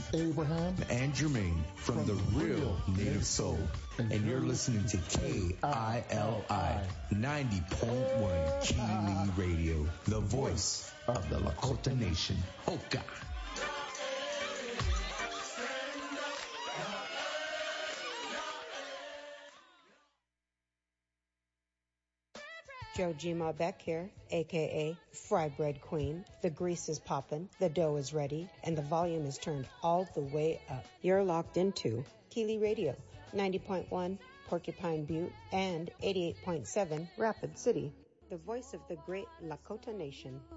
Abraham, and Jermaine from the Real Native Soul. And you're listening to KILI 90.1 Kili Radio, the voice of the Lakota Nation. Hoka. Jojima Beck here, a.k.a. Fry Bread Queen. The grease is poppin', the dough is ready, and the volume is turned all the way up. You're locked into Kili Radio, 90.1 Porcupine Butte and 88.7 Rapid City, the voice of the great Lakota Nation.